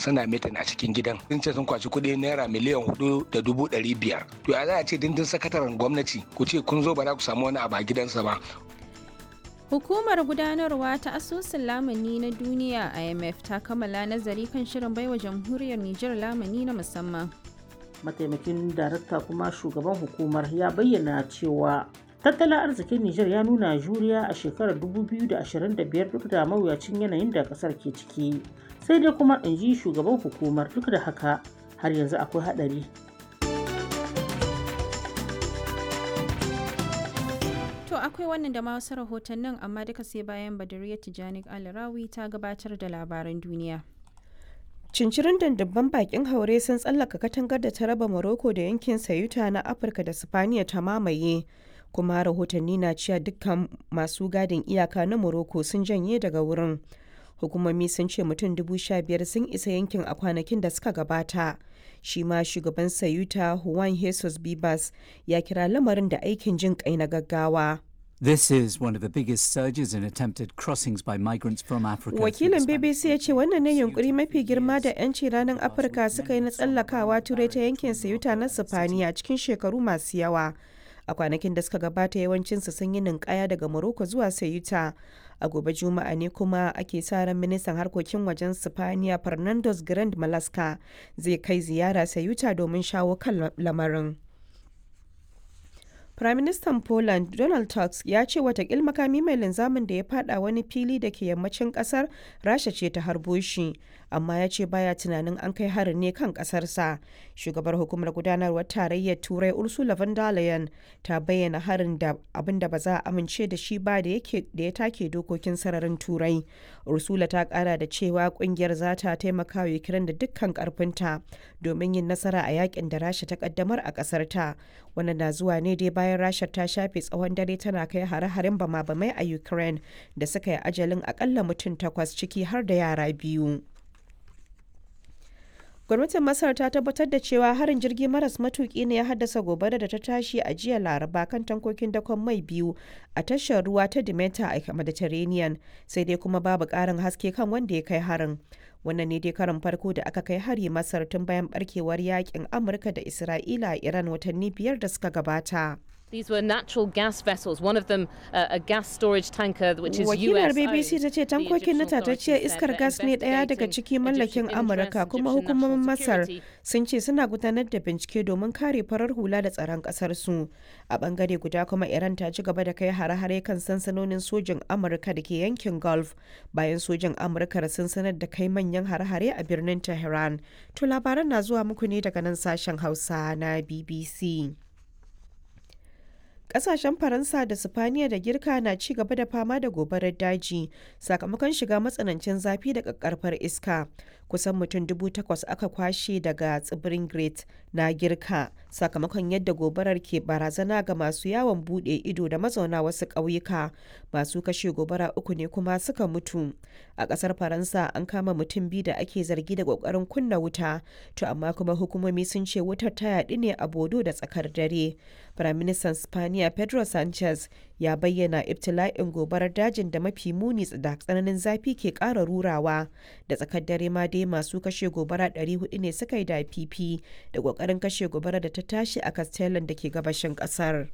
suna mitin a cikin gidan. Sun ce sun kwaci kuɗi naira miliyan 4,500,000. To ya za a ce dindin sakataren gwamnati ku ce kun zo ba za ku samu wani abu a gidansa ba. Hukumar gudanarwa ta asusun lamuni na duniya IMF ta kammala nazari kan shirin baiwa jamhuriyar Nijar lamuni na musamman. Mataimakin darakta kuma shugaban hukumar ya bayyana cewa tattalin arzikin Nijar ya nuna juriya a shekarar 2025 duk da mawuyacin yanayin da kasar ke ciki. Sai dai kuma in ji shugaban hukumar duk da haka har yanzu akwai haɗari. To akwai wannan da ma wasu rahotannin amma duka sai bayan Badariya Tijani Alarawi ta gabatar da labaran duniya. Cincirin dandabban bakin haure sun tsallaka katangar da ta raba Morocco da yankin Sayuta na Afirka da Sifaniya ta mamaye. Kuma rahotanni na cewa dukkan masu gadin iyaka na Morocco sun janye daga wurin. Hukumomi sun ce mutum 15,000 sun isa yankin a kwanakin da suka gabata. Shi ma shugaban Sayuta Juan Jesus Bibas ya kira lamarin da aikin jin kai na gaggawa. This is one of the biggest surges in attempted crossings by migrants from Africa. Wakilin BBC ya ce wannan ne yunkuri mafi girma da 'yanci ranar Afirka suka yi na tsallakawa turai ta yankin Sayuta na Sifaniya cikin shekaru masu yawa. A kwanakin da suka gabata yawancinsu sun yi ninkaya daga Morocco zuwa Sayuta. A gobe Juma'a ne kuma ake sa ran ministan harkokin wajen Sifaniya Fernandos Grand Malaska zai kai ziyara Sayuta domin shawo kan lamarin. Firaministan Poland Donald Tusk ya ce watakil makami mai linzamin da ya fada wani fili da ke yammacin kasar Rasha ce ta harbo shi, amma ya ce baya tunanin an kai harin ne kan kasarsa. Shugabar hukumar gudanarwar tarayyar Turai Ursula von der Leyen ta bayyana harin da abin da ba za a amince da shi ba da ya take dokokin sararin Turai. Ursula ta kara da cewa kungiyar za ta taimaka wa Ukraine da dukkan karfinta domin yin nasara a yakin da Rasha ta kaddamar a kasarta. Wannan na zuwa ne dai bayan Rasha ta shafe tsawon dare tana kai hare-haren bama-bamai a Ukraine da suka yi ajalin akalla mutum 8 ciki har da yara 2. Gwamnatin Masar ta tabbatar da cewa harin jirgi maras matuki ne ya haddasa gobara da ta tashi a jiya Laraba kan tankokin dakon mai biyu a tashar ruwa ta Dimeta a Mediterranean, sai dai kuma babu ƙarin haske kan wanda ya kai harin. Wannan ne dai karin farko da aka kai hari Masar tun bayan barkewar yakin Amurka da Isra'ila a Iran watanni 5 da suka gabata. These were natural gas vessels, one of them a gas storage tanker which is US. Wakilar BBC ta ce tankokin na tatacciyar iskar gas ne ɗaya daga ciki mallakin Amurka, kuma hukumomin Masar sun ce suna gudanar da bincike domin kare farar hula da tsaron ƙasar su. A bangare guda kuma Iran ta ci gaba da kai hare-hare kan sansanonin sojin Amurka da ke yankin Gulf bayan sojin Amurka sun sanar da kai manyan hare-hare a birnin Tehran. To labaran na zuwa muku ne daga nan sashen Hausa na BBC. Kasashen Faransa da Sifaniya da Girka na ci gaba da fama da gobarar daji sakamakon shiga matsanancin zafi da kakkarfar iska. Kusan mutum 8,000 aka kwashe daga tsibirin Great na Girka sakamakon yadda gobarar ke barazana ga masu yawon bude ido da mazauna wasu ƙauyuka. Masu kashe gobara 3 ne kuma suka mutu. A ƙasar Faransa an kama mutum 2 da ake zargi da ƙoƙarin kunna wuta, to amma kuma hukumomi sun ce wutar ta yaɗu ne a Bodo da tsakar dare. Firaministan Spaniya Pedro Sanchez ya bayyana ibtila'in gobarar dajin da mafi muni da tsananin zafi ke ƙara rurawa. Da tsakar dare ma dai masu kashe gobara 400 ne suka yi da fifi da ƙoƙarin kashe gobara da ta tashi a Castellon da ke gabashin ƙasar.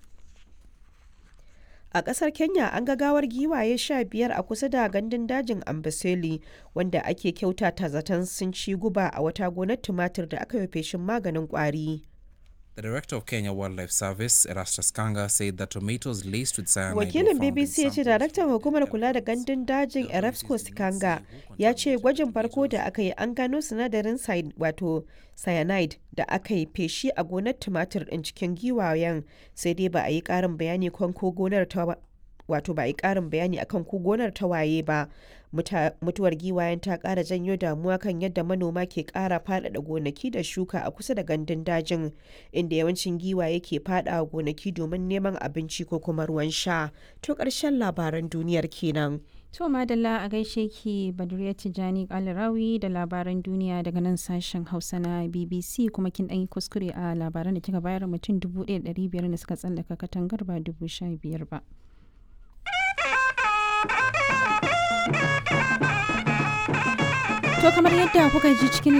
A ƙasar Kenya an ga gawar giwaye 15 a kusa da gandun dajin Amboseli wanda ake kyautata zaton sun ci guba a wata gonar tumatir da aka yi feshin maganin ƙwari. The director of Kenya Wildlife Service, Erastus Kanga, said that tomatoes laced with cyanide Wakilin BBC ya ce daraktan hukumar kula da gandun dajin Erastus Kanga ya ce gwajin farko da aka yi an gano sinadarin cyanide da aka yi feshi a gonar tumatir ɗin cikin giwayen, sai dai ba a yi ƙarin bayani kan ko gonar ta ba a yi ƙarin bayani akan ko gonar ta waye ba. Mutuwar giwayen ta ƙara janyo damuwa kan yadda manoma ke ƙara faɗaɗa gonaki da shuka a kusa da gandun dajin, inda yawancin giwaye ke faɗawa gonaki domin neman abinci ko kuma ruwan sha. To ƙarshen labaran duniyar kenan. To madalla a gaishe ki Baduriya Tijani Alarawi da labaran duniya daga nan sashen Hausa na BBC, kuma kin ɗan yi kuskure a labaran da kika bayar mutum 1,500 da suka tsallaka katangar ba 15,000 ba. To kamar yadda kuka ji cikin